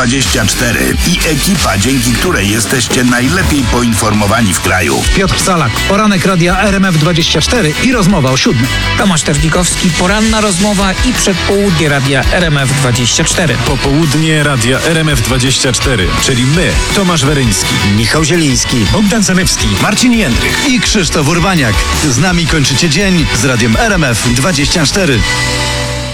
RMF24 i ekipa, dzięki której jesteście najlepiej poinformowani w kraju. Piotr Salak, poranek radia RMF24 i rozmowa o 7. Tomasz Terlikowski, poranna rozmowa i przedpołudnie radia RMF24. Popołudnie radia RMF24, czyli my, Tomasz Weryński, Michał Zieliński, Bogdan Zanewski, Marcin Jędrych. i Krzysztof Urbaniak. Z nami kończycie dzień z radiem RMF24.